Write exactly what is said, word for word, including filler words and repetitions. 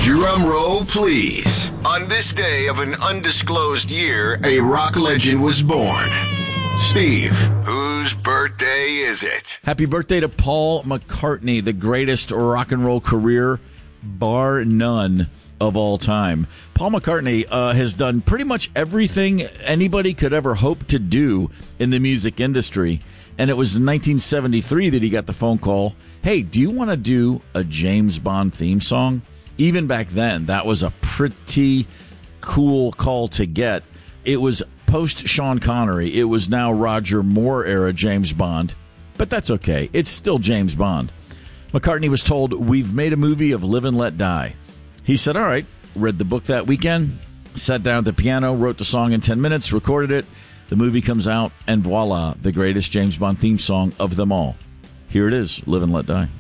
Drum roll, please. On this day of an undisclosed year, a rock legend was born. Steve, whose birthday is it? Happy birthday to Paul McCartney, the greatest rock and roll career, bar none, of all time. Paul McCartney uh, has done pretty much everything anybody could ever hope to do in the music industry. And it was in nineteen seventy-three that he got the phone call, hey, do you want to do a James Bond theme song? Even back then, that was a pretty cool call to get. It was post Sean Connery. It was now Roger Moore era James Bond. But that's okay. It's still James Bond. McCartney was told, we've made a movie of Live and Let Die. He said, all right, read the book that weekend, sat down at the piano, wrote the song in ten minutes, recorded it. The movie comes out, and voila, the greatest James Bond theme song of them all. Here it is, Live and Let Die.